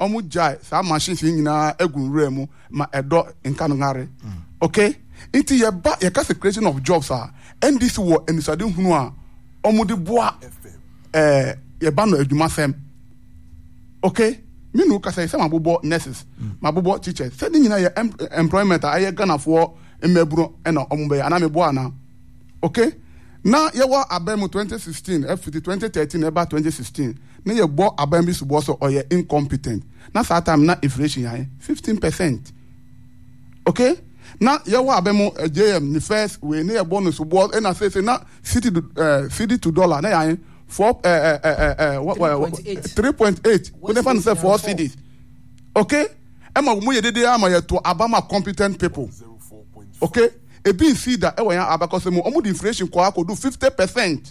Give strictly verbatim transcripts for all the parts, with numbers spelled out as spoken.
omu jai sa machines nyina egu remu ma edo nkanu ngare okay inti ye ba ye ka creation of jobs are N D C wo enisade hunu a omu de boa eh ye ba no adwuma fem okay minu ka say say mabobo nurses mabobo teachers say ni nyina ye employment aye Ghana for emeburo ena omu be ana me boa na okay na ye wa abem twenty sixteen F twenty thirteen eba twenty sixteen na ye bo abem bi subo so or ye incompetent na sa time na inflation ya fifteen percent okay na ye wa abem J M the first we na ye bonus subo and I say say na city uh, city to dollar na ya four uh, uh, uh, uh, what three point eight we never say four cities okay ema mu ye dede ama ye to abama competent people okay e bin see that e wan abakose mu omu the inflation kwa ko do fifty percent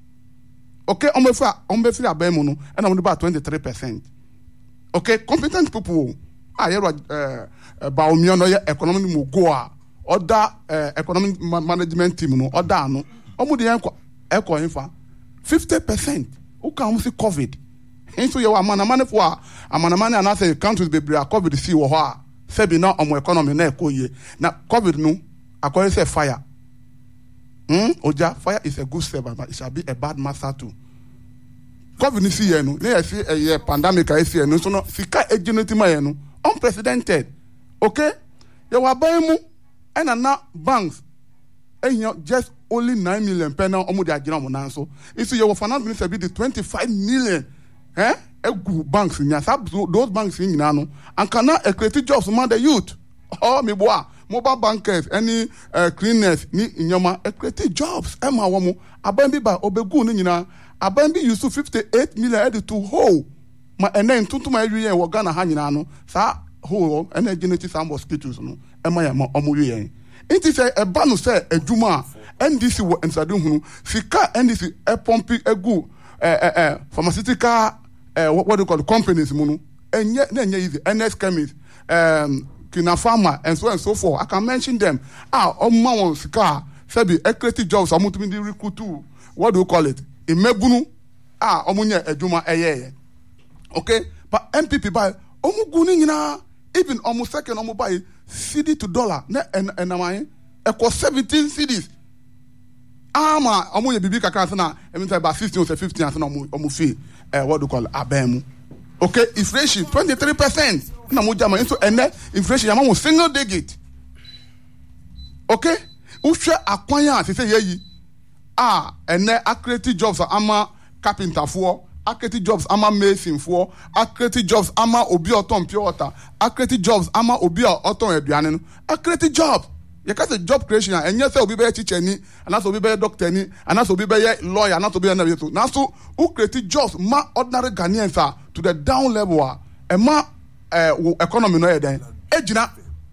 okay omu fa omu fi abemu no and omu do about twenty-three percent okay competent people ah ye uh, ba omi no ye economic mu go a other uh, economic ma- management team no other no omu de enko eko infa fifty percent who can see covid enso ye wa mana mane fo a amana mane ana say countries be bra covid see wo ho a se bi na omu economy na ekoye na covid no according to fire hmm oja fire is a good servant but it shall be a bad master too covid ni see here no na see a year pandemic I see no so no sika egenoti ma here no unprecedented okay you wa ban mu and na banks and just only nine million per now omo de agina mo nan so if you finance minister be the twenty-five million eh egu banks nya those banks nyina no and can now create jobs among the youth oh me boa mobile bankers any uh, cleaners ni nyoma create jobs ema wo mo aban bi ba obegu ni nyina aban bi use fifty-eight million add to whole ma enen tuntuma awie wo Ghana ha nyina no sa whole ene genetic some mosquitoes no ema ya ma omo wie it is a banu say adwuma N D C wo ensade hunu sika N D C e pompi egu eh eh eh pharmaceutical eh what, what do you call the companies mu no enye na enye easy N S chemist um Kina Pharma and so and so forth I can mention them ah omma won sika sabi equity jobs amutumi di recruit too what do you call it imebunu ah omunye adwuma eye okay but M P P buy omugu ni nyina even omu second omu buy cedi to dollar na enamai e ko seventeen cedis ama omu ye bibi kakra na emi say about sixteen or fifteen and omu omu fee eh what do you call abemu okay inflation twenty-three percent na mo jama into ene inflation yama mo single digit okay uhwe akwan a se se yeyi ah ene accurate jobs ama carpenter for accurate jobs ama mason for accurate jobs ama obi oton pure water accurate jobs ama obi oton aduane no accurate job you can say job creation and yes obi be teacher ni anaso obi be doctor ni anaso obi be lawyer anaso obi na so na so who create jobs ma ordinary Ghanaians are to the down level e ma uh, economy no eden ejina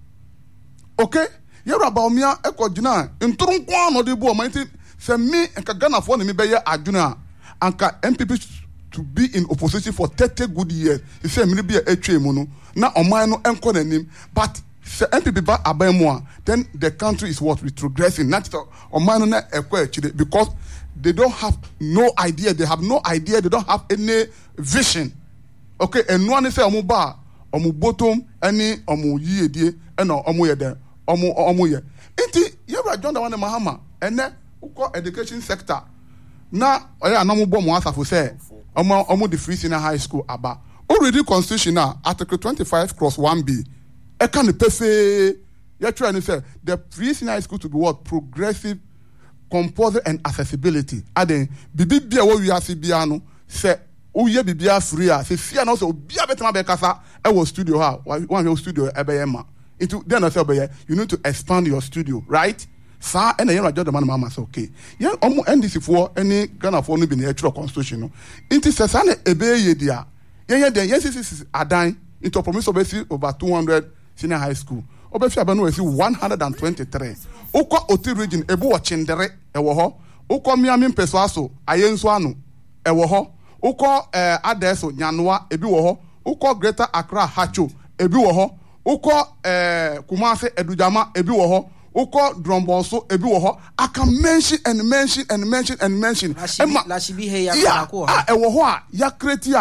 okay yero about me e ko jina nturun kwa no de bo ma nti se me enka Ghana for na me be ye aduna anka M P P to be in opposition for thirty good years he say me be e twa mu no na oman no enko nanim but se M P P ba abamu then the country is what retrogressing not oman na ekwa chide because they don't have no idea they have no idea they don't have any vision okay and one say omu ba omu bottom any omu yiedie and omu ye there omu omu ye enti yebra John da one mahama ene uko education sector na oya anamu bo mo asafo say omu omu the free senior high school aba already constitution now article twenty-five cross one B e can pefe you try and say the free senior high school to be what progressive compulsory and accessibility aden bibi bia wo wiase bia no say oye bibia free a say fear no say obia betema be kasa e wo studio ha one your studio e be yema into then I say be you need to expand your studio right sa e na yen rajo the man mama say okay yen omo N D C for any Ghana for no be na actual constitution no into say sa na ebe ye dia yen yen den yen sisi adan into promise obesi over two hundred senior high school obefi abanu we see one hundred twenty-three ukọ oti region ebu wo chindere ewo ho ukọ miami mpeso aso ayenso anu ewo ho ukọ eh, adeso nyanoa ebi wo ho ukọ Greater Accra Hacho ebi wo ho ukọ eh, Kumasi Edujama ebi wo ho ukọ Drombonso ebi wo ho I can mention and mention and mention and mention Lashibi Lashibi he ya yeah, ko ha ewo ho a ya create ya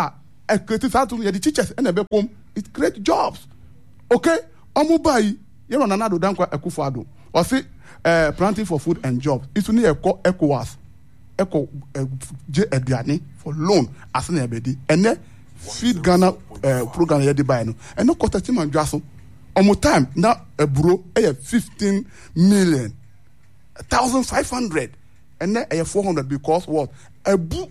e create that to the teachers and ebe kom it create jobs. Okay? Omo bayi ye ro Nana Addo Dankwa Akufo-Addo. O say uh, planting for food and jobs. It's only a ECOWAS. Eco J Ediani for loan as an ebedi. And then feed Ghana uh, program here buy no. And no cost team and jaso. Omo time now a bro a fifteen million, thousand five hundred, and then a four hundred because what a boo.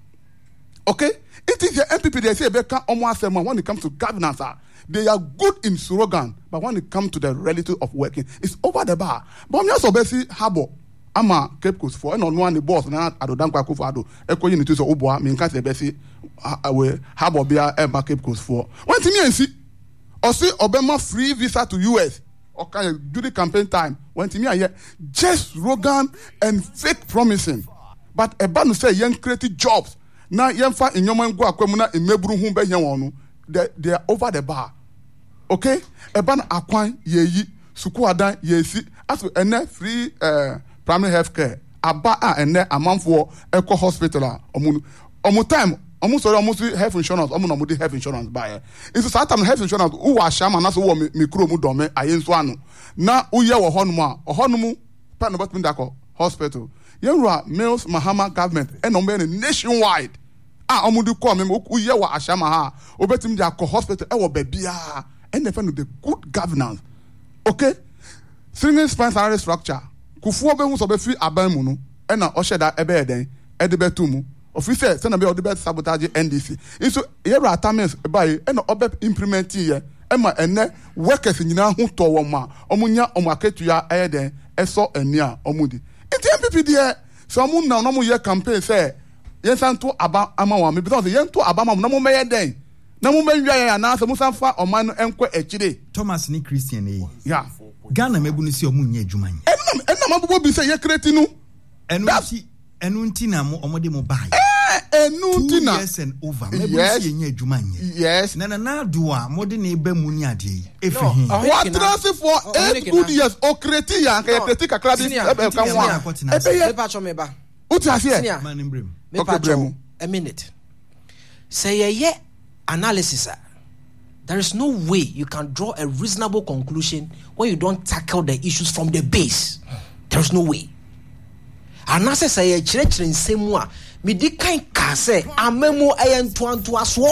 Okay, it is the M P P they say they can almost say when it comes to governance, they are good in slogan, but when it comes to the reality of working, it's over the bar. But I'm just obviously harbor. Ama Cape Coast for no one the boss na Addo Dankwa Akufo-Addo eko yin to so oboa me nka se be si we harbor bia e ma Cape Coast for one thing me ansi o say obema free visa to U S o kan do the campaign time one thing me aye just slogan and fake promising but e ba no say yen create jobs na yen fa enyoma ngu akwam na emeburu hu be yen won no they they are over the bar. Okay, e ba na akwan yeyi suku adan yesi aso ene free uh, primary health care aba a ene amanfo eco hospital a omu omu time omu so omu health insurance omu no mu di health insurance buy it's that time health insurance u wa shama na so wo mikro mu dome ayenso anu na uye wo honum a ohonum pa no batimi dako hospital yenra Mills Mahama government and on nationwide ah omu di call me uye wo ashama ha obetimi di akọ hospital e wo bebia and the the good governance. Okay, single spine salary structure kufuo be hu so be free aban mu no e na o sheda ebe eden e de betu mu officer say na be o de bet sabotage N D C so here atamens buy e na obe implement ye e ma ene workers nyina hu to wo ma omunya omaketua e den e so ani a omudi enti M P P de so omu na no mo ye campaign say yen santo aba ama wa me because yen to aba ma na mo meye den na mo menwa ya na so musanfa oman no enko akire Thomas ni Christian e yeah Ghana mebu no si omu nya adwuma nya enam enam abubo bi say ye create no enu ti enu nti na mo omode mo buy eh enu nti na yes and over mebu no si nya adwuma nya yes na na na do a mode na eba mu ni ade efi hin what transfer for eight good years o create ya ka create kakra bi e kan wa e be pa cho me ba uti ase man imbrem me pa cho a minute say ye ye analysis. There is no way you can draw a reasonable conclusion when you don't tackle the issues from the base. There is no way. And as I say, children same way. Me di kind kase amemo ayen to anto aswo.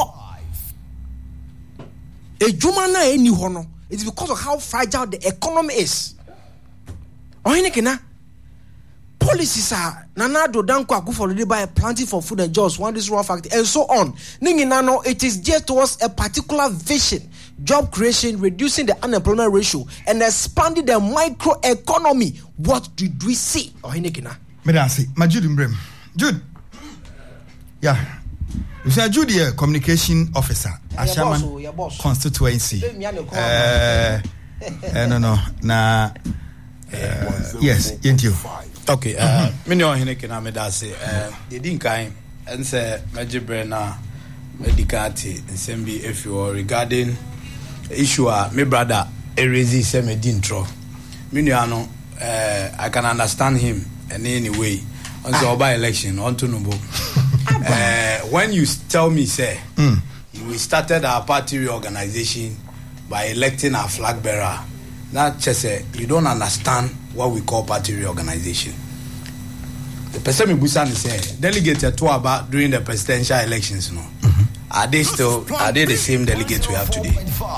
A juma na eni hono. It's because of how fragile the economy is. Ohinekena policies are Nana Addo Dankwa Akufo-Addo by planting for food and jobs, one this raw factory, and so on. Ninginano, it is geared towards a particular vision, job creation, reducing the unemployment ratio, and expanding the micro economy. What did we see? Oh, Hinekina. Medasi, my Jude Imbrem. Jude. Yeah. You say Jude here, communication officer, Ashaman constituency. Uh, uh, no, no, na. Uh, yes, thank you. Okay, uh, me no Hineke na me da say uh the din kan and say Majibre na medicati nsem bi if you are regarding issue a me brother erezi say me din tro me no ano uh I can understand him in any way on the by election on to no uh when you tell me say mm. we started our party reorganization by electing our flag bearer. Now, just say you don't understand what we call party reorganization. The person we busan is saying delegates to about during the presidential elections. No, mm-hmm. Are they still are they the same delegates we have today?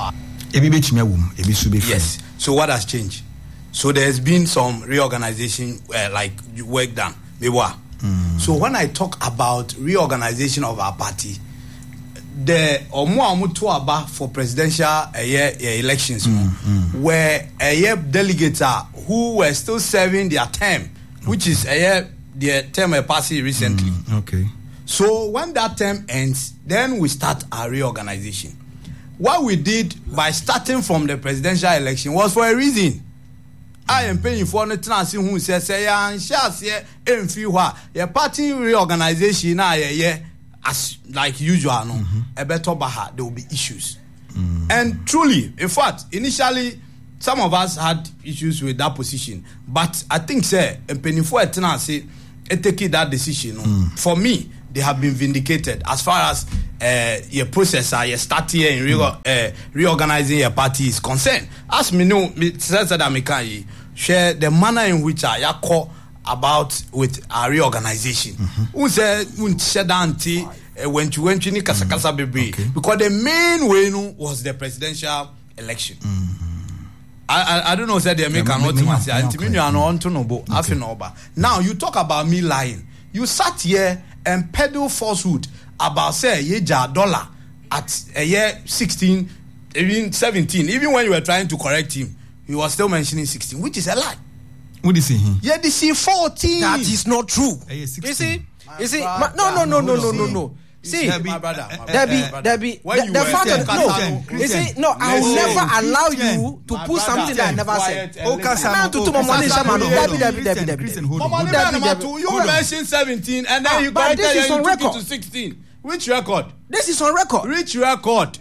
Yes. So what has changed? So there has been some reorganization, uh, like work done. Mm. So when I talk about reorganization of our party, the omo to about for presidential uh, yeah, yeah, elections mm, mm. where uh, yeah, delegates are who were still serving their term, okay. which is uh, yeah, their term uh, passed recently. Mm, okay. So when that term ends, then we start our reorganization. What we did by starting from the presidential election was for a reason. I am paying for the transit who says say and shares here in few your party reorganization now yeah, yeah. As like usual, no, mm-hmm. a better baha, there will be issues. Mm-hmm. And truly, in fact, initially, some of us had issues with that position. But I think, sir, and penny for a tenancy, it take that decision. No? Mm. For me, they have been vindicated as far as uh, your process, uh, your start here in re- uh, reorganizing your party is concerned. As me know, me said that I can share the manner in which I call about with our reorganization. Who said who said auntie when you went to ni kasa kasa baby because the main way no was the presidential election. I, I I don't know said they make an ultimacy. Auntie me no on to no bo afi no ba. Now you talk about me lying. You sat here and peddle falsehood about say ye ja dollar at a year sixteen, even seventeen. Even when you were trying to correct him, he was still mentioning sixteen, which is a lie. What is he? Yeah, this is fourteen. That is not true. You see? You see? Ma- no, no, no, no, no, no, no. See, my brother, my Debbie, brother. Debbie, When the, you the were fact Christian, that no, Christian, you see, no, I will Listen, never allow Christian, you to my put brother, something that I never quiet said. and Oh, listen. Kasa, Man, to oh, to my money, Kasa, Shaman, hold Debbie, on. Debbie, Christian, Debbie, Debbie, Christian, Debbie. hold on. Mama, Debbie, number Debbie. two, you Hold on. mentioned seventeen and then Ah, you but corrected this is and on you took it record. to sixteen. Which record? This is on record. Which record?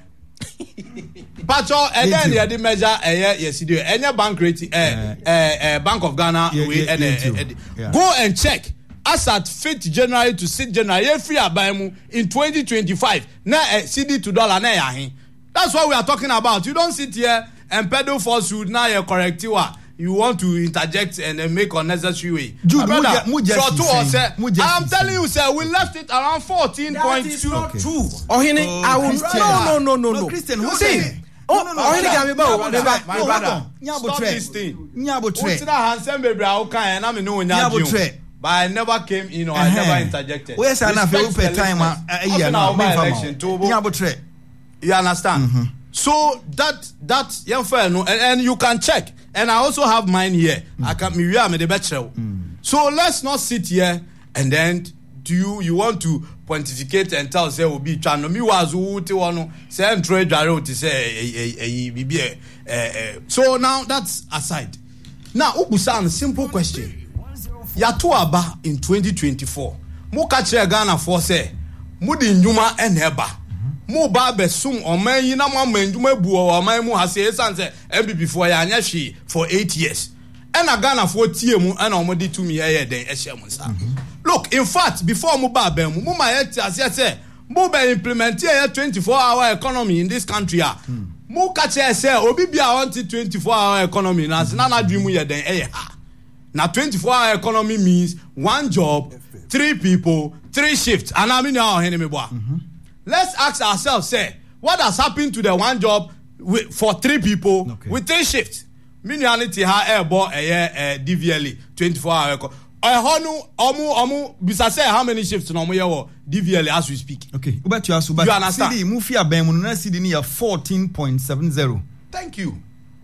Pacho, and then you. you had measure a year, yes, you do. Any bank rating, uh, uh, uh, Bank of Ghana, Yeah, we, yeah, and, yeah, uh, you. uh, Yeah. go and check. As at fifth January to sixth January, every abaimu in twenty twenty-five, na uh, C D to dollar na yahin. That's what we are talking about. You don't sit here and peddle falsehood. Now you're correcting what you want to interject and uh, make unnecessary way. Jude, My brother, mu je- mu so just two saying, or say, mu just I'm telling saying. you, sir, we left it around fourteen point two. Okay. True. Ohini, Oh, I will Christian. no, no, no, no, No, no. Christian, hold See, on. oh, No, no, no, Ohini brother. can be both. My Never. brother. My No, brother, hold on. stop Nyabotre. this thing. Nyabotre. Utina handsome baby, I can and I know when Nyabotre. but I never came in or I Uh-huh. never interjected. Where's an Respect affair the time? listeners. Uh, After yeah, no, our me fama. election, Tobo. Nyabotre. You understand? Mm-hmm. So that that young fellow, no, and, and you can check. And I also have mine here. Mm. I can me we are me the better. So let's not sit here and then do you you want to pontificate and tell say obi twa no mi was who te one say entro dware to say eh eh bibi eh so now that's aside. Now ubusan simple question. Yato aba in twenty twenty-four. Mo ka kire Ghana for say mo di ndwuma eneba. Mo ba besum oman yi na mo mandwuma bu o oman mu ha say esan say M B P for ya anya hwe for eight years. And a Ghana for tie mu and omodi to me here then e share mo sa. Look, in fact, before mo ba ben mu mo ma yet as say mo be implement here twenty-four hour economy in this country ah. Mo ka kire say obi bia want twenty-four hour economy na na na dream here then eh ha. Now twenty-four hour economy means one job, three people, three shifts. And I mean now enemy boy. Let's ask ourselves, say, what has happened to the one job with, for three people Okay. with three shifts? Minyanity ha air boy a year D V L E twenty-four hour economy. I honu omu omu bisa say how many shifts no mo yewo D V L E as we speak. Okay. Ubat you asu, but You understand? C D mufi abem no na C D ni fourteen point seven zero. Thank you.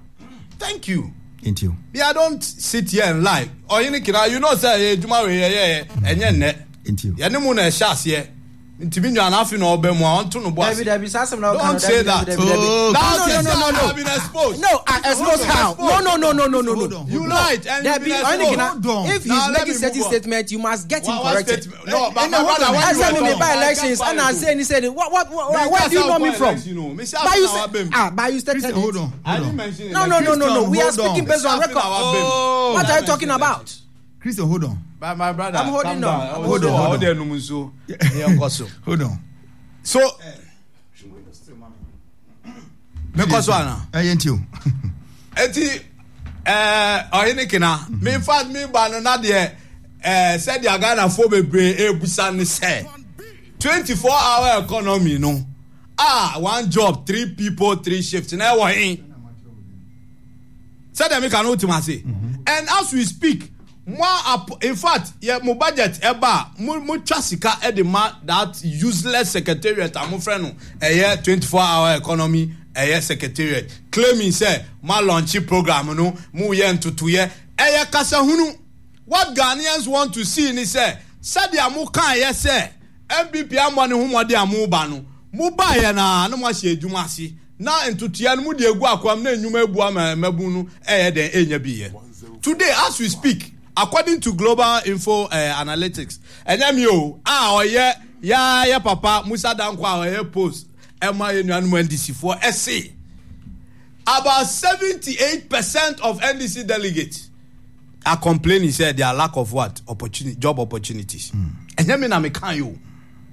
Thank you. Into you. Yeah, I don't sit here and lie. Or you know, you know, say, Juma, yeah, yeah, and yeah, net. Into you. Yeah, no more shas here. Intimidu and half in or be more on to no boss. Debbie, Debbie, Sassam, no, Don't say that. Oh, Now, no, no, no, no, no. I've been exposed. No, I expose how? No, no, no, no, no, no, Hold no. on. You lied and you've Debbie, been only exposed. can Hold on. if Now, he's let making me certain move on. statement, you must get him What- what corrected. statement? No, but And my then hold brother, on. when I you said were me talking, by I elections, can't and I find said, he said, what, what, what, Me where do you can't know me find from? election, you know. Me say By you after our say, bim. ah, by you stated Christian, hold on. I Hold didn't on. mention it. No, no, no, no, no. Christian, We are hold on. speaking based on After record. our bim. Oh. What I are you talking mentioned about? Christian, hold on. My, my brother, I'm holding calm on. down. I'm Hold holding on. on. Hold on. Numuso. Yeah, Koso. Hold on. So, because one. I ain't you. Eti eh oyini kina me in fact me ba no na de eh said the Ghana for bebre ebusa ne say twenty-four hour economy no ah one job three people three shifts na wo hin said them can ultima say and as we speak more in fact yeah mo budget eba mo mo twa sika e de ma that useless secretariat am friend no eh twenty-four hour economy eh secretariat claiming say ma launch program no mo ye ntutu ye eh kasa hunu what Ghanaians want to see ni say said ya mo kan ye say M B P am ne humode amu ba no mo ba ye na no mo hye adwuma ase na ntutu ya no mo de egu akwam na enwuma ebu ama mabu no eh den enya bi ye today as we speak according to Global Info uh, Analytics, and I'm you, ah, oh yeah, yeah, yeah, Papa, Musa Dankwa, or post, M I N N D C for S C. About seventy-eight percent of N D C delegates are complaining, said their lack of what? Opportunity, job opportunities. Mm. And then I can you.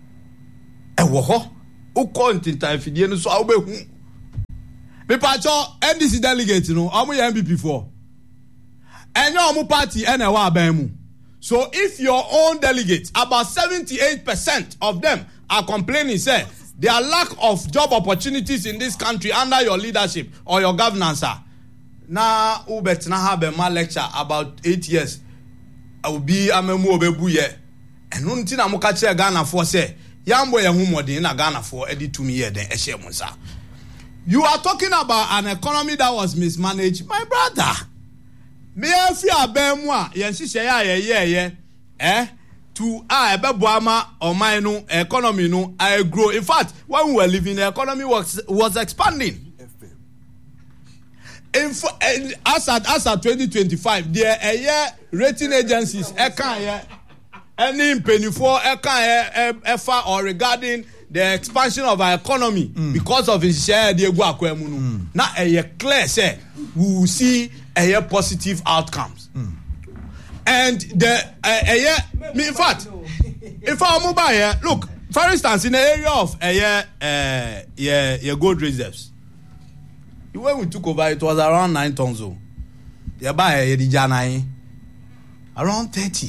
ɛwɔ hɔ wokɔ ntintanfidie no so a wobɛhu mepakyɛ N D C delegate no ɔmo yɛ M P P foɔ ɛnyɛ ɔmo party ɛna ɛwɔ aban mu. So if your own delegates, about seventy-eight percent of them are complaining, say, their lack of job opportunities in this country under your leadership or your governance. Now, ubet na have a lecture about eight years. I will be a memu obebu ye. And untina mukache Ghana for say, yambo ya humodi na Ghana for edi to me ye den eshe munsa. You are talking about an economy that was mismanaged, my brother. Me afi abemu a yen hihye ya ye ye eh to a ebeboama oman no economy no I grow. In fact, when we were living, the economy was was expanding. In as at as at twenty twenty-five, there a year rating agencies e kan ye any penifo e kan ye efa or regarding the expansion of our economy mm. because of his share the egu akwemu no. Na e clear say we will see a positive outcomes. Mm. And the uh, year, in fact, if I'm mobile here, look, for instance, in the area of a year, uh, yeah, yeah, gold reserves. When we took over, it was around nine tons. Oh, yeah, by a around thirty.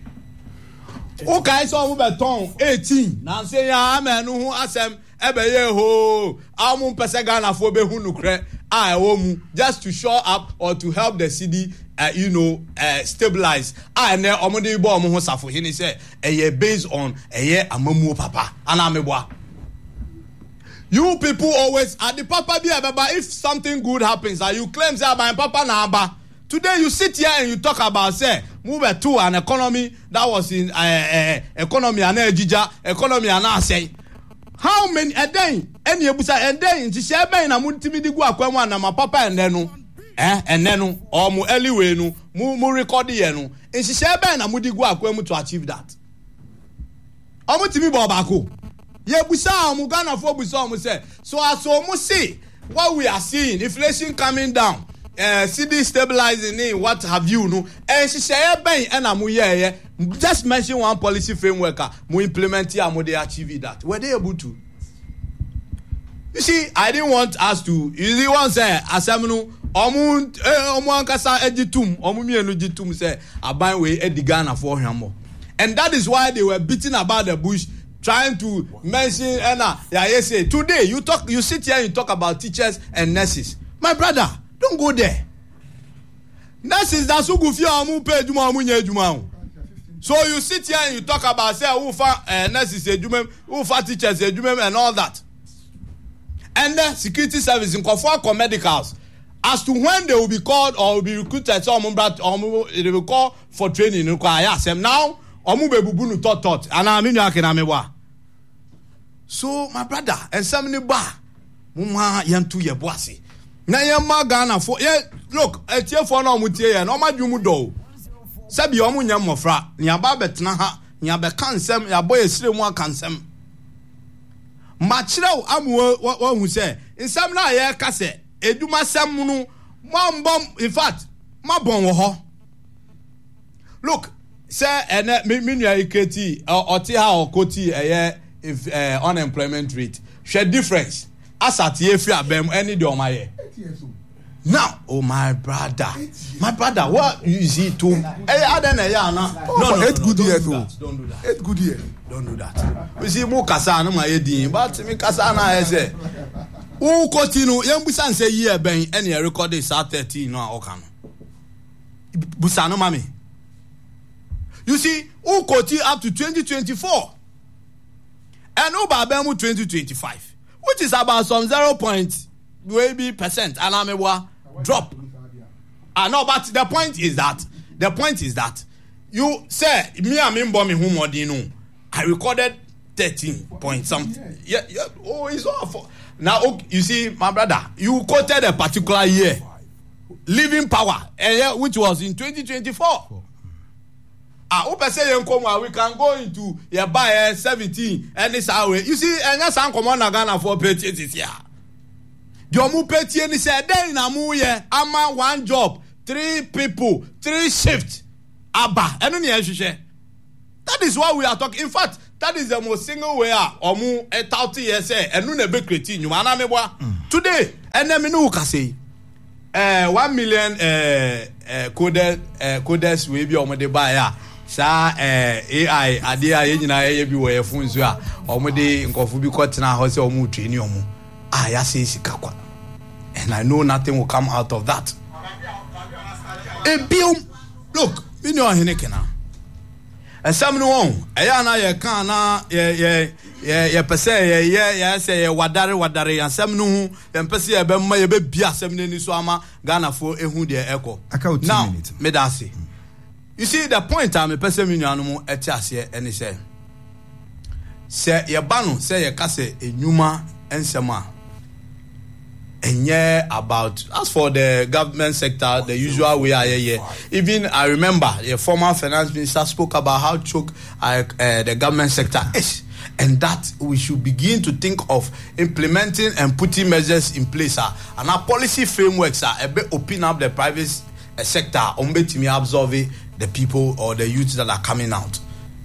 Okay, so we bet ton eighteen. Now say, yeah, I'm a new asem. Ebe ye ho, amun pese Ghana for be hunu kre. I omu just to show up or to help the city, uh, you know, uh, stabilize. I ne omode bo omo ho safo hini say eye based on eye amamu papa anamebwa. You people always at the papa be ababa if something good happens and you claim say my papa na aba. Today you sit here and you talk about say move to an economy that was in uh, uh, economy and ejija economy and say. How many a day? Any ebusa a day in share by na multimi di gu akwemu na ma papa ene no eh ene no or mu anyway no mu mu record ye no in share by na mu di gu akwemu to achieve that. Omo timi bo baako. Ye busa omo Ghana for busa omo say so as omo see what we are seeing inflation coming down uh city stabilizing in what have you no and share by na mu ye ye just mention one policy framework mu implement ya mu dey achieve that. Were they able to? You see, I didn't want us to. You see, one say, "Asamunu, omu, omu ankasa editum, omu mienu editum say, aban we edi Ghana for him." And that is why they were beating about the bush, trying to mention. And uh, yeah, yes, say today you talk, you sit here and you talk about teachers and nurses. My brother, don't go there. Nurses that's who go fear omu pay juma omu nye juma. So you sit here and you talk about say who fa uh, nurses ejumem, who fa teachers ejumem and all that. And the security service in Kofuako medicals as to when they will be called or will be recruited, so they will call for training. Now, so my brother and somebody bar, Muma yantu ye bossy. Na yama Ghana for yeah. Look, a tear for no mutia and Oma Jumudo. Sabi Omunya Mofra, Nyababet Naha, Nyabe ya boy slim one cansem. Machiro amu one who say in some na ye kase eduma samunu mambom in fact mabon wo ho. Look, say ene minua iketi or ti ha okoti eye if unemployment rate share difference as at ye free abem any de omaye. Now, oh my brother, my brother, what you see to eh aden e ya na no no eight good years don't do that. Eight good years. Don't do that. We see more kasa na ma yedin, but me kasa na e say. Who continue? Yan busan say year ben any record is at thirteen no oka no. Busan no mami. You see, who continue up to twenty twenty-four? And who ba ben mu twenty twenty-five, which is about some zero point maybe percent anamewa drop. Ah no, but the point is that the point is that you say me and me bomb me who more do know. I recorded thirteen point something. Yeah, yeah. Oh, it's all for now. Okay, you see, my brother, you quoted a particular year, living power, uh, which was in twenty twenty-four. Ah, open say you come, we can go into yeah buy seventeen and this hour. You see, and that's some common Ghana for pay this year. Jomu pay ni say then na mu ye ama one job, three people, three shifts. Abba, enu ni ehwehwe. That is why we are talking. In fact, that is the most single way ah omu e tauti yes eh enu na be create nyuma na meboa today ene me no ka say eh one million eh eh coded eh coders we bi omo de buy ah sa eh A I ade a ye nyina ye bi wo ye phone so a omo de nkofo bi kwotena ho say omo train omo ah ya say sika kwa and I know nothing will come out of that. E biom look me no heneke na asam no won eya na ye kan na ye ye ye pese ye ye ye say ye wadare wadare asam no hu ye pese ye be ma ye be bia asam no ni so ama Ghana fo ehu de eko now me da say you see the point am pese me nuanu mu eti ase eni say say ye ba no say ye ka say enuma ensema and yeah, about as for the government sector, the usual way I hear. Even I remember the former finance minister spoke about how choke uh, uh, the government sector is, and that we should begin to think of implementing and putting measures in place. Uh, and our policy frameworks are uh, a bit open up the private uh, sector, on to absorb the people or the youths that are coming out.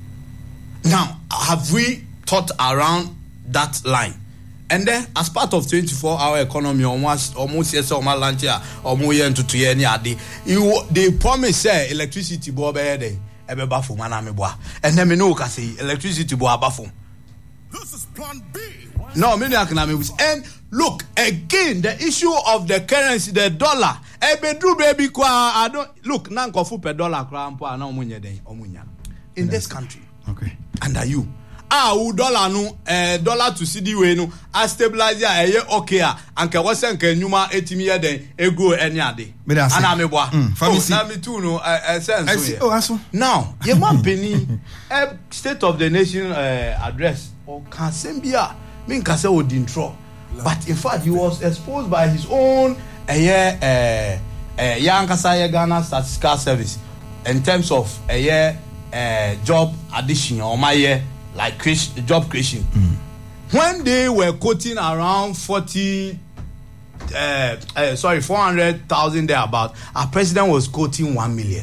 Now, have we thought around that line? And then, as part of twenty-four hour economy, almost almost yes, or my lunch here, or more into two years, you they promise say electricity boy day, ebe bafu maname boy, and then me know can say electricity boy bafu. This is plan B. No, me not and look again the issue of the currency, the dollar. Ebe do baby kwa I don't look nan kofu per dollar kwa mpo ana omunye den omunya in this country. Okay. Under you. Ah, u dollar no eh dollar to C D we no a stabilizer eh okay ah anka wo se nka nyuma etimi ye den ego eni ade ana me boa oh na me too no eh sense oh aso now ye man peni eh state of the nation eh address or can sembia me nka se odintro but in fact he was exposed by his own eh eh eh yankasa ye Ghana Statistical Service in terms of eh eh job addition or my year like creation, job creation. Mm. When they were quoting around forty, uh, uh, sorry, four hundred thousand there about, our president was quoting one million.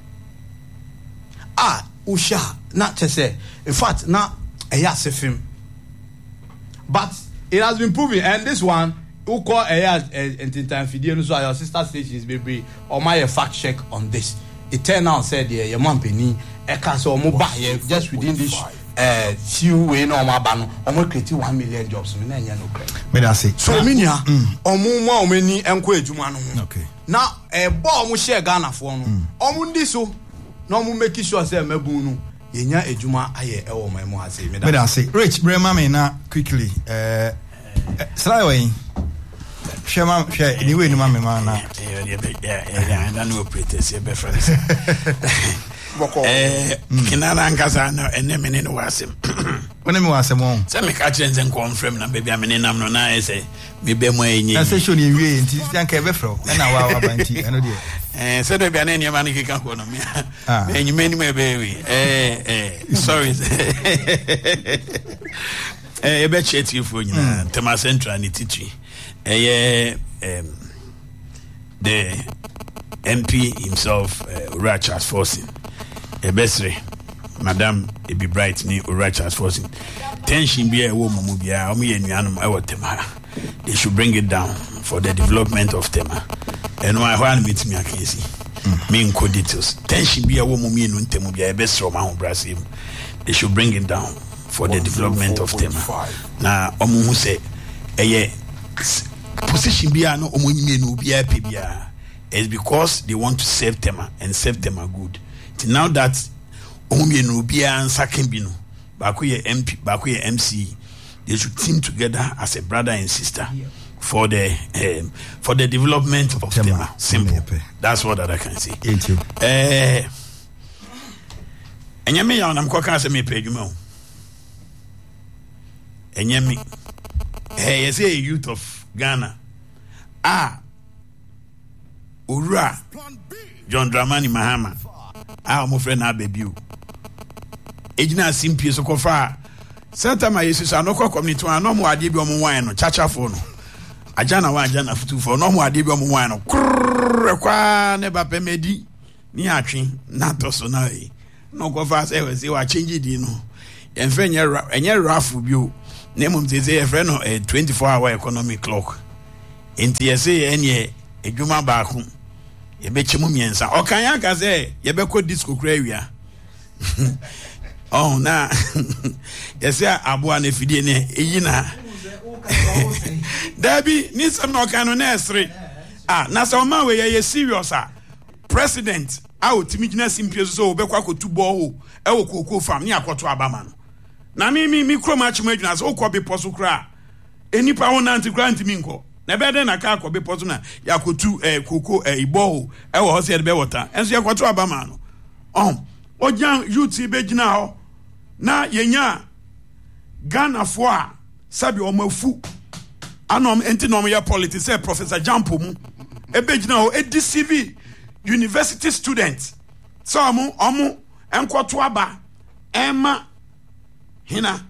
Ah, Usha, not to say, in fact, not a yasifim. But it has been proven, and this one, who call a yas and time video, so your sister stations, baby, or my fact check on this. It turned out said, yeah, your mom penny, a castle mobile, just within this. Uh, few way no ma ba no omo create one million jobs me na nya no credit me da say so me nia omo mo omani enko adwuma no okay na e bo omo share Ghana fo no omo ndi so na omo make sure say mabun no yenya adwuma aye e wo mo ase me da say Rich brema me na quickly eh slide way shema share anyway no ma me ma na eh yeah yeah I know operators e be friends eh kinana nkasa no ene mene no wasem wona me wasem on se me ka chenze nkon frame na baby amene nam no na ese me be mo enyi na se show ni wie nti anka e be fro na wa wa banti eno de eh se do bia na eni ma ne kika ko no me enyi meni me be wi eh eh sorry eh e be cheti fo nyina tema central ni tichi eh eh the M P himself uh, Richard Forson Ebesre Madam Ebi Bright ni Richard Forson tension be a woman mu bia omo ye nuanom e wotema they should bring it down for the development of Tema and why when meet me akesi me nko details tension be a woman mu enu ntemu bia Ebesre ma ho brasim they should bring it down for the development of Tema na omo hu say eye position bia no omo nyime no bia pe bia is because they want to save Tema and save Tema good. Now that Omi and Rubia and Sakembino, Bakuye M P, Bakuye M C, they should team together as a brother and sister for the um, for the development of Tema. Tema. Simple. That's what that I can say. Thank you. Eh, Enyemi ya na mkoka se me pedwuma. Enyemi. Eh, you say a youth of Ghana. Ah. Ura John Dramani Mahama ah mo friend na baby o ejina simpie so kofa santa ma yesu sa no kwa community one no mo ade bi o mo wan no chacha fo no ajana wa ajana futu fo no mo ade bi o mo wan no kwa ne ba pemedi ni atwe na to so na e no kofa say we say wa change di no yɛn fɛ nyɛ ɛnyɛ rafu bio na mmom te sɛ yɛfrɛ no a twenty-four hour economic clock nti yɛsɛ yɛn yɛ adwuma baako yɛbɛkyɛ mu mmiɛnsa ɔkan yɛ aka sɛ yɛbɛkɔ disco kura awia oh na yɛsɛ aboa na fidie ne eyi na dabi ni sɛm na ɔkan no na ɛsere ah na sɛ ɔma wɔ yɛ serious a president a otimi gyina simpie so obɛkɔ akɔtu bɔɔ ɛwɔ koko fam ne akɔto abama no na mi mi mi krom achima gyina so okɔ be poso kra enipa ho nanti kra ntimi nkɔ na bɛde na ka akɔ be poso na yakotu eh koko eh ibɔɔ ɛwɔ hɔ sɛ de bɛ wɔta enso yakɔto abama no ɔn ɔgyan youth be gyina hɔ na yenya Ghana fo a sabi ɔmafu anom enti nom ya politics say Professor Jampo mu ebe gyina hɔ edi C V university students so ɔmo ɔmo enkɔto aba ɛma hina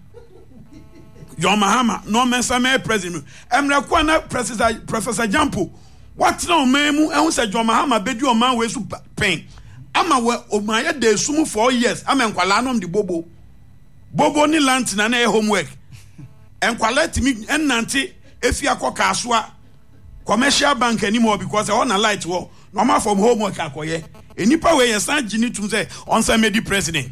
John Mahama no mensa me president emre kwa na professor Professor Jampo what na omemu ehun se John Mahama bedi o man we su pen ama we o man ye de sumu four years ama enkwala nom de bobo bobo ni lant na na homework enkwala timi ennante efi akoka asoa commercial bank ani mo because all na light wo no ma from homework akoye enipa we ye san gini tum say on say medi president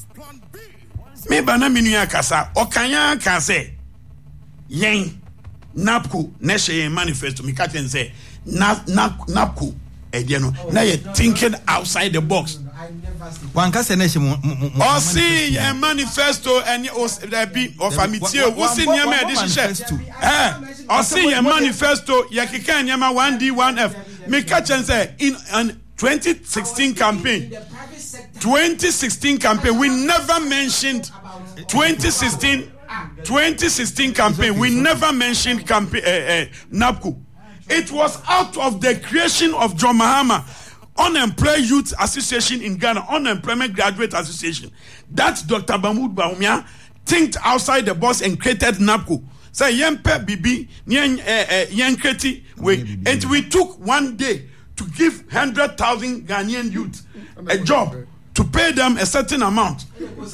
me bana minua kasa okanya ka say yen napco na she manifesto me katen say na napco e de no na ye thinking outside the box one ka say na she o see ye manifesto and o be of amitie o see nyama e de hye eh o see ye manifesto ye keka nyama one D one F me katen say in an twenty sixteen campaign twenty sixteen campaign we never mentioned twenty sixteen twenty sixteen campaign we never mentioned campaign uh, uh, NAPCO. It was out of the creation of John Mahama Unemployed Youth Association in Ghana, Unemployment Graduate Association, that Doctor Mahmoud Bawumia thinked outside the box and created NAPCO. So yempe bibi yen yen kreti we and we took one day to give one hundred thousand Ghanaian youth a job to pay them a certain amount.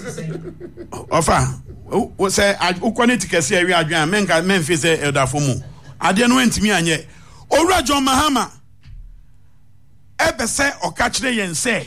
Ofa, o say ukwane tikesi area adwan menka menfi say eldafomu. Ade no ntimi anye. Owura John Mahama ebe say okachire yen say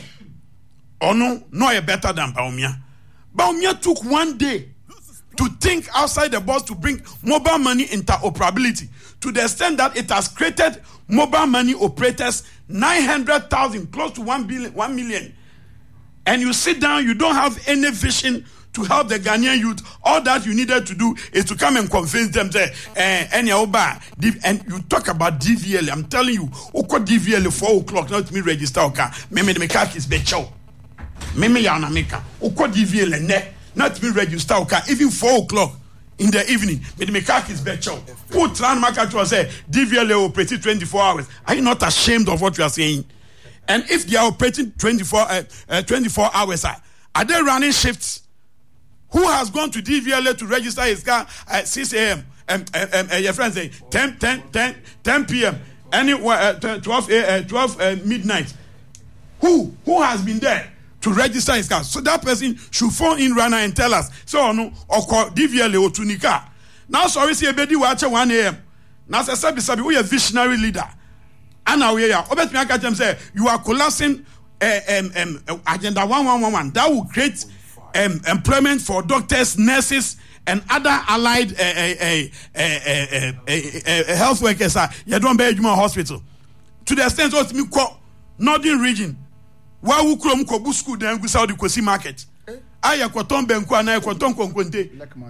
ono no e better than Bawumia. Bawumia took one day to think outside the box to bring mobile money interoperability to the extent that it has created mobile money operators nine hundred thousand, close to one billion, one million. And you sit down, you don't have any vision to help the Ghanaian youth. All that you needed to do is to come and convince them that eh, any oba, and you talk about D V L. I'm telling you, oko D V L four o'clock, not me register oka. Meme the mekak is becho. Meme yana meka. Oko D V L ne, not me register oka. Even four o'clock in the evening, me the mekak is becho. Who tran maka say D V L operating twenty-four hours? Are you not ashamed of what you are saying? And if they are operating twenty-four, uh, uh, twenty-four hours, uh, are they running shifts? Who has gone to D V L A to register his car at six a.m. Um, um, um, uh, your friends say ten, ten, ten, ten p.m. Any uh, twelve, uh, twelve uh, midnight. Who who has been there to register his car? So that person should phone in runner and tell us. So no, or call D V L A or tunika. Now sorry, see a baby watch one a.m. Now say sabi sabi we a visionary leader. And now we are. Obet me I them say you are collapsing uh, um, um, agenda one one one one that will create um, employment for doctors, nurses, and other allied uh, uh, uh, uh, uh, uh, uh, health workers. Uh, you don't be a hospital to the extent of me call northern region. Why would Krom Kobu school then go Saudi Kosi market? I yakoton benku ana yakoton konkonte.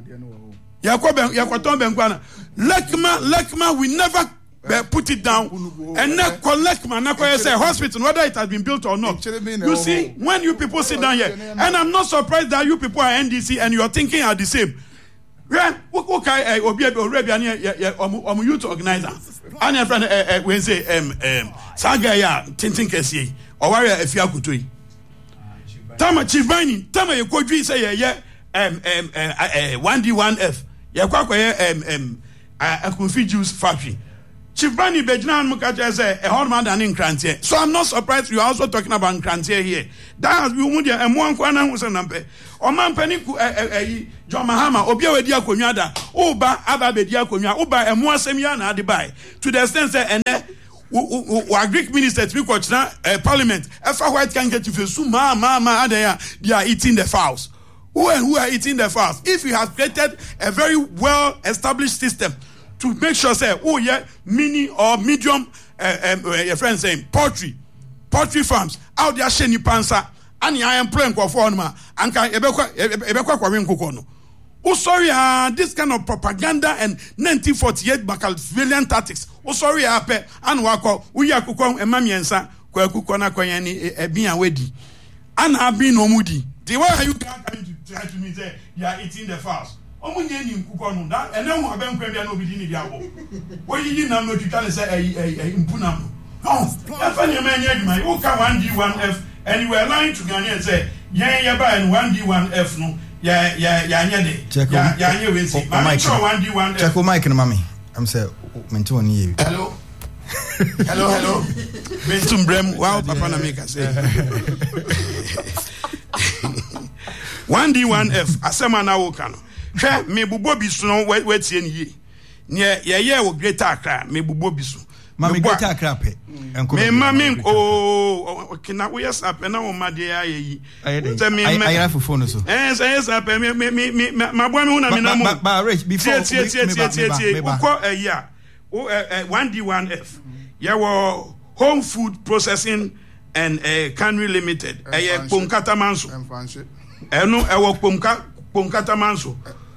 Yakoben yakoton benku ana. Lekma lekma we never. Put it down and not collect man. Not say hospital, whether it has been built or not. You see, when you people sit down here, and I'm not surprised that you people are N D C and you are thinking are the same. Yeah, okay, Obi Obi I'm a youth organizer. And your friend, when say um um Saga ya tintin kesi or warrior if you are good. Tama Chivani, Tama you could say yeah um um one D one F. Ya kwa um um a coffee juice factory. Chief Bani Bejnan Mukacha say a hormone than in Krantie. So I'm not surprised you are also talking about Krantie here. That has been a one kwana who nampe. Oman Peniku John Mahama, Obia Wedia Kunyada, Oba Aba Bedia Kunya, Oba and Mua Semiana Dubai. To the extent that and our Greek minister three quarters parliament, if a white can get you so ma ma ma they are eating the fowls. Who and who are eating the fowls? If you have created a very well established system to make sure say oh yeah mini or medium uh, um, uh, your friend saying poultry poultry farms out there sheni pansa and I am playing for forma and can ebekwa ebekwa kwa wen kokko no. Oh sorry ah uh, this kind of propaganda and nineteen forty-eight Machiavellian tactics. Oh sorry ah pe and wako uya kokko emamiensa kwa kokko na kwa yani ebia wedi and have been omudi. The way are you trying to try to me say you are eating the fowls. Omunye ni nkukọ no da ene hu abenkwa bia na obidi ni bia bo oyiyi nam no twitwa ne se eh eh impunam no afa ne ma nya adwuma you ka one D one F and you were lying to Ghanaian say yen ye ba and one D one F no ya ya ya nya de ya ya nya we see ma sure one D one F check o mic no mami I'm say mento on here hello hello hello bentum brem wow papa na make say one D one F asema na wo kan hwe me bubo bi so no wetie ne yi ne ye ye wo Greater Accra me bubo bi so mami Greater Accra pe enko me mami o kina wo yes up na wo made ya yi say me me I phone so eh say yes up me me me mabwa me hu na me na mo ba rich before me ko eh ya o one D one F ye wo Home Food Processing and uh, Cannery Limited eh Pomkata Manso enu e wo Pomka Pomkata Manso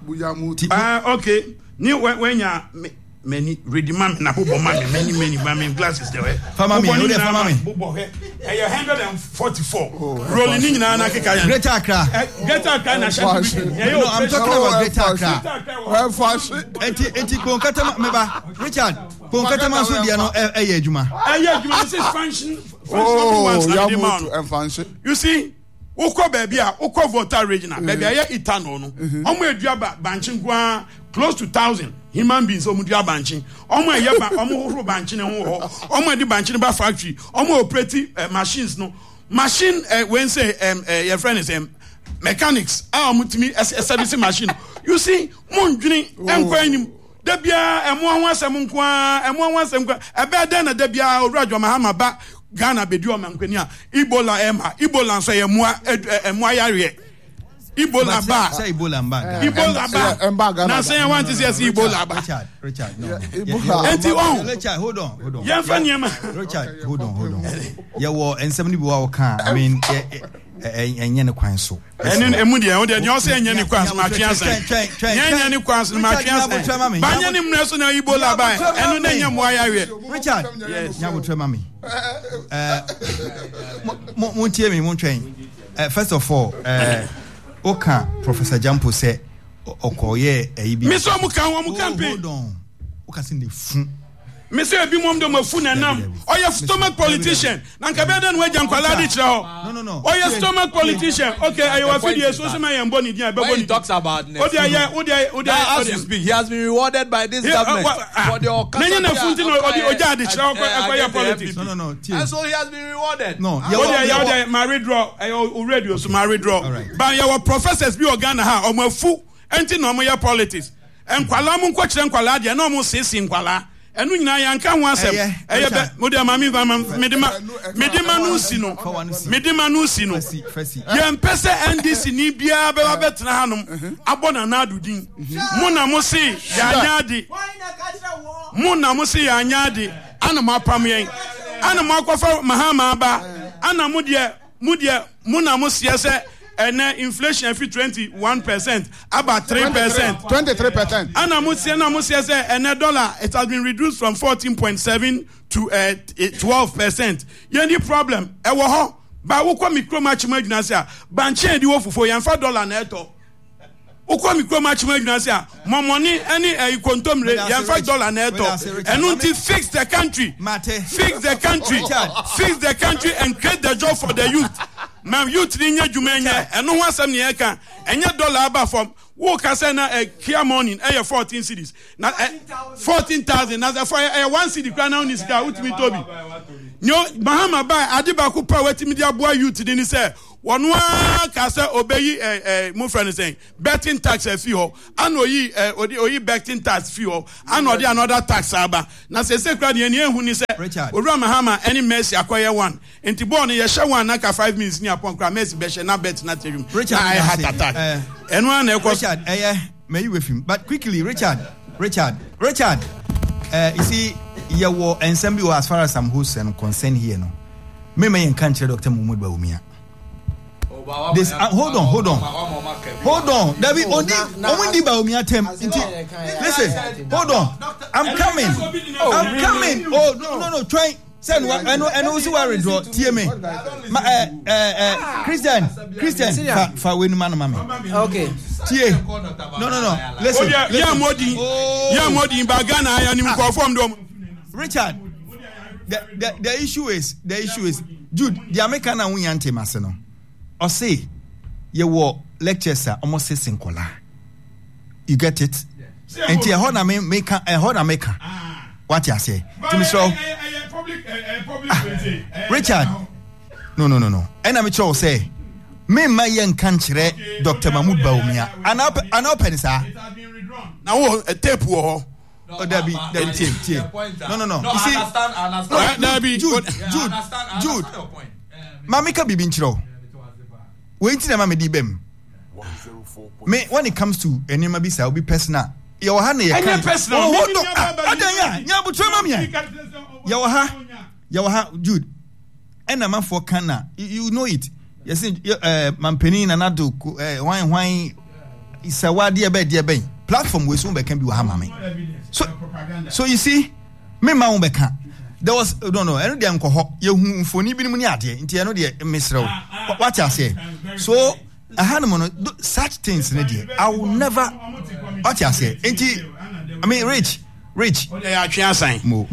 ah okay ni when ya many ready man na bobo man many many many glasses there fama me o dey fama me bobo he e one forty-four rolling ni nyina na keka yan Greater Accra Greater Accra na shape no I'm talking about Greater Accra well fashi enti enti Pomkata me ba Richard Pomkata Manso dia no e ye adwuma e ye adwuma this is function oh ya mo to function you see ukọ baby a ukọ Volta regional baby aye itano no omo edua banchin kwa close to one thousand human beings omo dua banchin omo eye ba omo horo banchin ho ho omo edi banchin ba factory omo operate uh, machines no machine uh, when say um uh, your friend is um, mechanics ah omo timi service machine you see mon dwini enkwa anim da bia emo ho asem nko emo ho asem nko ebe da na da bia Owura Mahama ba Ghana bedi o mankwani a Ebola ema Ebola so ye moa emoa yare Ebola ba say Ebola ba Ebola ba na say want to say Ebola ba Richard Richard no enti on Richard hold on hold on ye fa niam Richard hold on hold on ye wo ensem ni bi wa wo kan I mean enye ne kwan so enu emu de o de you say enye ne kwan so ma twa san enye ne kwan so ma twa san ba nye ne mna so na Ebola ba enu na nya moa yare Richard yes nya bo twa mami eh mo tie me mo twen first of all eh oka Professor Jampo say okoye eyibi me so mo kan wo mo campaign hold on oka sin the fun me say ebi mom de mafu na nam oya stomach politician na nka be den we jankwala di kire ho no no no oya stomach politician okay ayo wa fidie so so man boni din be boni talks about odi aya odi odi as you speak he has been rewarded by this government for the okasa na funti no odi oja di kire ho akoya politics no no no and so he has been rewarded no odi aya odi married draw ayo radio so married draw but your professors be organ ha o mafu enti no mo ya politics enkwala mu nko kire nkwala de na mo sisi nkwala enu nyina yanka ho asem eye be modi amami medima medima no si no medima no si no ye mpese N D C ni bia be ba betena hanom abona na adudin mu na mo se ya nyade mu na mo se ya nyade ana mapam yen ana makofa Mahama ba ana mu de mu de mu na mo se se and inflation fi twenty-one percent about three percent twenty-three percent and amusia na amusia say and a dollar it has been reduced from fourteen point seven to uh, twelve percent any problem e wo ho ba wo kwa micro match magina say ba nche di wo fufo yan fa dollar na eto ukwa mikro match mo adwuna se a mo money any e kontomre yan five dollar na eto enu ti fix the country fix the country fix the country and create the job for the youth man youth ni nya dwuma nya enu ho asem ne eka enye dollar aba from wo ka say na e kia morning e fourteen cities na fourteen thousand na for e one city kra na oni sika utimi tobi nyo mahama bai adiba ko pa wetimi dia boa youth ni say one ka say obeyi eh eh mo friend saying betting tax e fi ho and oyi eh oyi betting tax fi ho and odi another tax aba na say say kra de ni ehu ni say owura mahama any mercy akoye one enti born ye hye one na ka five minutes ni upon kra mercy be hye na bet na terum I heart attack enu an e Richard eh may you with him but quickly Richard Richard Richard uh you see you were ensemble as far as I'm who's and concern here no me me can tell Doctor Mahmoud Bawumia. This uh, hold on, hold on, hold on. There be only only Bawumia term. Listen, hold on. I'm coming. I'm coming. Oh no no no. Try. Send one. I know. I know. Also worried. T M A. Uh, uh, uh, Christian. Christian. For for when man mama. Okay. T A. No no no. Listen. Yeah Modi. Yeah Modi. Bagana. I am confirm them. Richard. The, the the issue is the issue is Jude. The American and we ante maseno. Or say, you were lectures are almost sixteen kola. You get it? And to a hona maker, a hona maker. What you say? To me, so Richard. No, no, no, no. And I'm sure say, me my young country, Doctor Mahmoud Bawumia. And up and open, sir. Now a tape war. Oh, there be there tape, tape. No, no, no. You see, there be Jude, Jude, Jude. Mamika be binchro. Wait till I'm a D B M. Me when it comes to any mabisa, will be personal. Your hand, your personal. Oh, hold on. Yeah, yeah, but mamma, your ha, your ha, Jude. And a man for Kana, you know it. Yes, uh, Mampenin and Ado, uh, wine, wine. It's a word, dear bed, dear bay. Platform will soon become you hammer. So, so you see, me maubeka. There was no no. I know the uncle. You for ni bini muniati. Inti I know the Mister What I say. So I had a such things. I will never. What I say. Inti. I mean, rich, rich. Mo.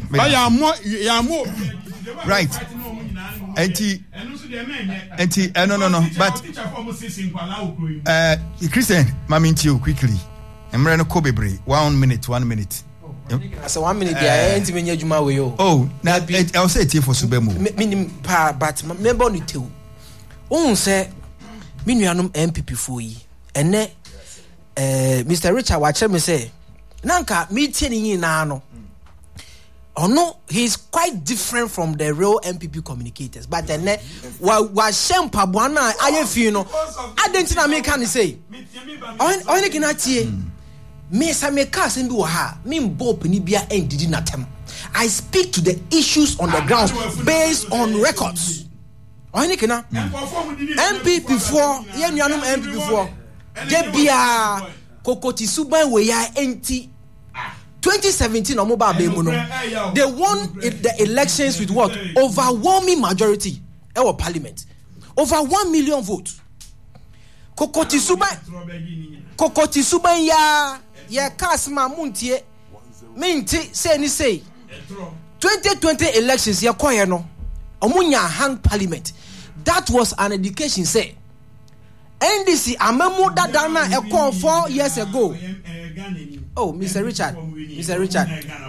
Right. Inti. Inti. No no no. But uh, Christian, maminti you quickly. I'm running Kobe Bray. One minute. One minute. So one minute there ain't many juma we yo. Oh, now I'll say it for Subemu. Minim pa but member ni tell. On say minuanum M P P for yi. Ene eh Mister Richard watch me say. Nanka meeting yin na no. Oh no, he's quite different from the real M P P communicators. But then wa wa shempa bwana aye fi no. Adentina me can say. On on kinati me say me cast in do ha me mbo pani bia endidi natem. I speak to the issues on the ground based on records. Oni kina M P P for ye nuanum M P P for de bia kokoti suban we ya enti twenty seventeen or mobile be no they won the elections with what overwhelming majority our parliament over one million votes. Kokoti suban kokoti suban ya ya kasma muntie minti say ni say twenty twenty elections ya koye no omunya hang parliament. That was an education say N D C amemu dadana e call four years ago. Oh, Mister Richard, Mister Richard.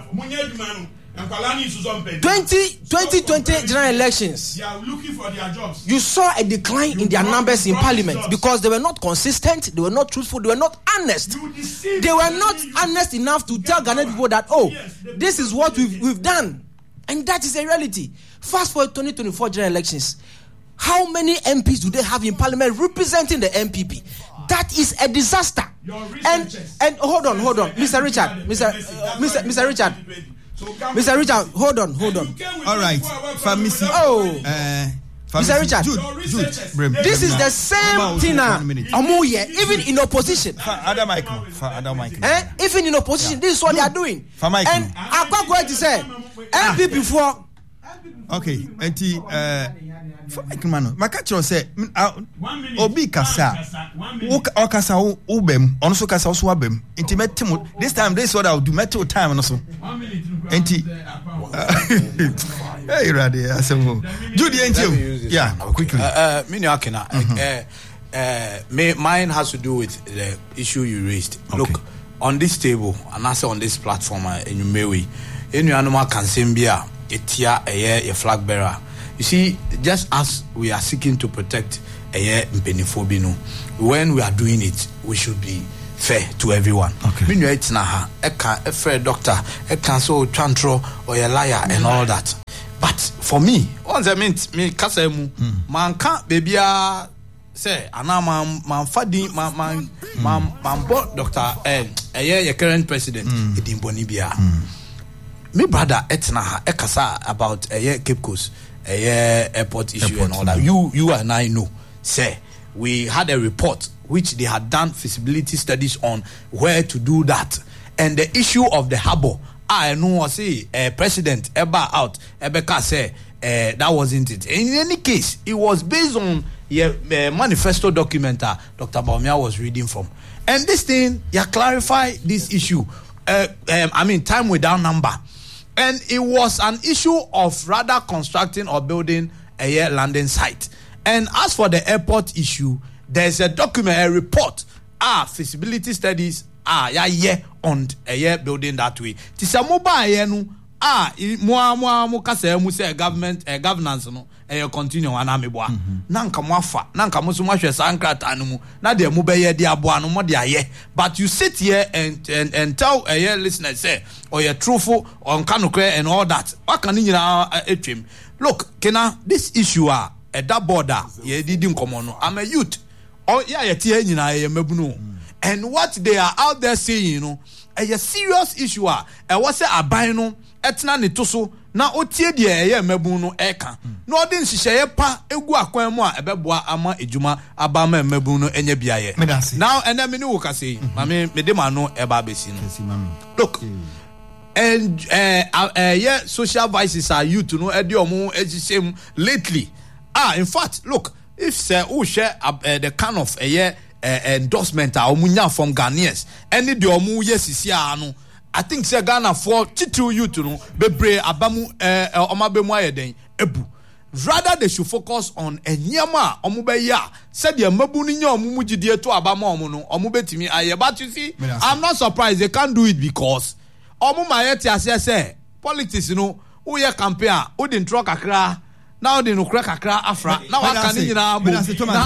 twenty twenty general elections. They are looking for their jobs. You saw a decline in their numbers in parliament because they were not consistent, they were not truthful, they were not honest. They were not honest enough to tell Ghanaian people that, oh, this is what we've, we've done. And that is a reality. Fast forward twenty twenty-four general elections. How many M Ps do they have in parliament representing the M P P? That is a disaster. And and hold on, hold on, Mister Richard, Mister Uh, Mister Mister Richard, Mister Richard, hold on, hold on. All right, Famisi. Oh, uh, Mister Richard, Jude, Jude, this is the same thing now. Amuye, even in opposition. Adam Michael, Adam Michael. Eh? Even in opposition, this is what they are doing. And I'm going to say, M P P for. Okay, and uh, for make man my catcher say obi kasa o kasa o ubem ono so kasa so abem nti metem this time this what I will do metal time no so nti hey ready asemo Judy enti yeah quickly uh me no akena uh uh me mine has to do with the issue you raised. Okay. Look on this table and also on this platform in you mewe enuanoma kansembia etia eye a flag bearer. You see, just as we are seeking to protect a mpenifobino, when we are doing it, we should be fair to everyone. Okay. Meanwhile, it's na a fair doctor, a cancel chantro or a liar and all that. But for me, once I mean me kasemu, man can't baby say, ana man man fadi man man man man bought doctor eh a current president Edin Bonibia. Me brother etna ekasa about a Cape Coast. A uh, airport issue airport, and all that. You, you and I know, say we had a report which they had done feasibility studies on where to do that, and the issue of the harbour. I know, say, uh, President Eba out, Ebeka say uh, that wasn't it. In any case, it was based on your uh, manifesto document uh, Doctor Baumia was reading from, and this thing, yeah, clarify this issue. Uh, um, I mean, time without number. And it was an issue of rather constructing or building a air landing site. And as for the airport issue, there's a document, a report, ah, feasibility studies, ah, yeah, yeah, on a air building that way. Tisa mobile, no, ah, mo mo mo kase mu say government, a governance, no, a continue anamibwa. Nanka mwafa, nanka musuma shwe sankrata no mu. Na de mu be ye de aboa no mo de aye. But you sit here and and, and tell a year listener say, or you're truthful on kanokre and all that. What can you now etwem? Look, Kena, this issue are a that border, ye didn't come on. I'm a youth. Oh yeah, ye tie nyina ye mabunu. And what they are out there saying, you know, a serious issue are. E was say aban no etna ne to so na otie de ye mabunu no eka. No odin hihye pa egu akwan mu a ebeboa ama ejuma abama mabunu no enya biaye. Now and then me no ka say, mame me de ma no eba besi no. Look, and uh, uh, uh, yeah, social vices are you to know ediomu ejisem lately. Ah, in fact, look, if say who share uh, uh, the kind of a uh, year uh, endorsement uh, omunya from Ghanaians, any the omu yes is no. I think say Ghana for titu you to know bebre abamu uh omabemu ayeden ebu. Rather they should focus on enyama omubeya said the mabu ni nya omu mugidie to abama omu no omu betimi aye. But you see, I'm not surprised they can't do it because omu mayeti ase say politics you know who ye campaign who didn't truck akra now they no crack akra afra now I can nyina bo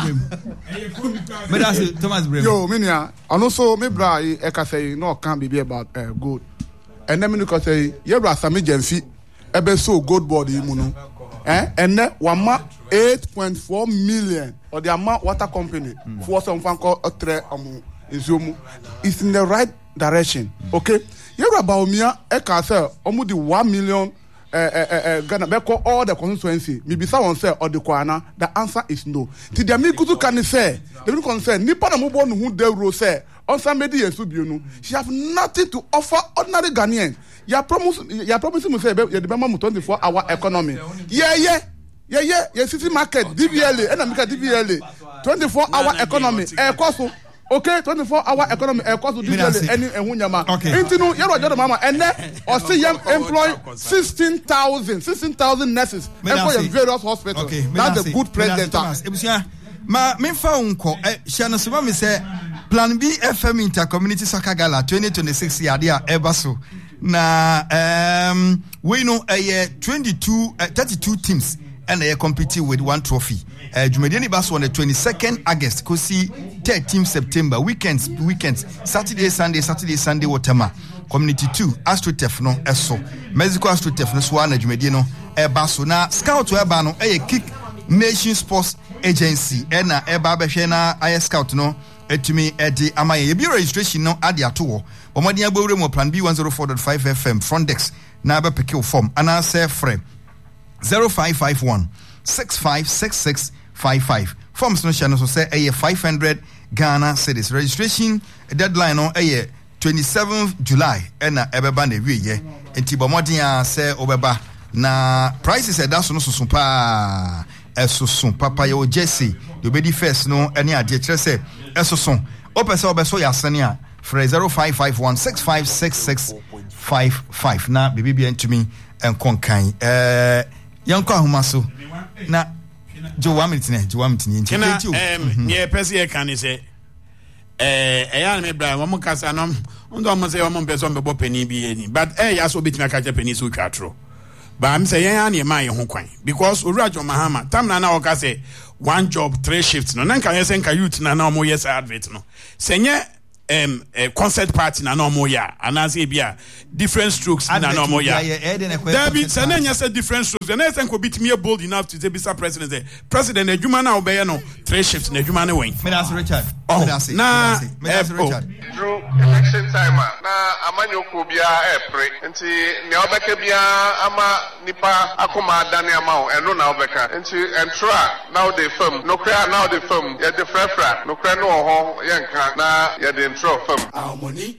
but that's Thomas Brem yo minia and also me bra e ka say no can be about uh, gold and then me ko say ye bra sami gemfi ebe so gold board yi mu no eh and wama eight point four million or the amount water company mm. for some fan call tre amu izumu is in the right direction. Mm. Okay, you about Baumia e ka say omu di one million uh, uh, uh, Ghana beko all the constituency maybe someone say or the kwana. The answer is no. Ti the me kutu kan say the me concern nipa na mo bo no hu de ro say on some media yesu bi no she have nothing to offer ordinary Ghanaians. You promise you promising me say you the mama twenty-four hour economy. Yeah yeah. Yeah, yeah, yeah, city market, D V L A, and I'm D V L A, twenty-four hour economy, air cost, okay, twenty-four hour economy, air cost, D V L A, any and Wunyama. Okay. Intinu, you're mama, and then, or see them employ sixteen thousand, sixteen thousand nurses, employ in various hospitals. Okay, that's a good president. Ma, me found call, Shana Suba me say, Plan B F M Intercommunity Soccer Gala twenty twenty-six Yadia Ebaso. Na, um, we know a twenty-two, thirty-two teams. And they are competing with one trophy. Uh, Jumediani Bass on the twenty-second August, Kosi thirteenth September, weekends, weekends, Saturday, Sunday, Saturday, Sunday, Watama. Community two, Astrotef no, Eso. Mexico Astrotef no, Swana, Jumediano, Airbasso. Now, Scout to Abano, a kick Nation Sports Agency, and a Barbashena, I Scout no, to me at the Amaya. Be registration no, at the Atuo. Omadia Boremo Plan B one oh four point five F M, Frontex, Naba Pekil Form, and I say frame. zero five five one six five six six five five. Forms no channel so say a five hundred Ghana cedis. Registration deadline on a twenty-seventh July and na ebeba na wie ye. Enti bomodin say obeba na prices e da so no so pa esoso papa yo Jesse the obedi first no any ade kire say esoso opese obeso ya sene a for zero five five one six five six six five five na bibi bi entumi enkonkan eh yanko ahoma so na jo one minute ne jo one minute ne nti em ye pese ye kan say eh eya me bra mo kasa no ndo mo say mo pese mo pani bi eni but eh ya so betima ka pani so twatro but am say yan na ma ye ho kwan because Urajo Mahama tam na na o ka say one job three shifts no nan kan ye say kan youth na na mo yes advert no senye um a concert party na no more ya anase bia different strokes na no more ya there be say na say different strokes and say ko bit me bold enough to say bisa president say president adwuma na obeye no three shifts na adwuma na wen me that's Richard oh na me that's Richard through election time na amanyoko bia e pre nti ne obeka bia ama nipa akoma adane ama o eno na obeka nti entra now the film no cry now the film ya the frefra no cry no ho yenka na ya the intro film our money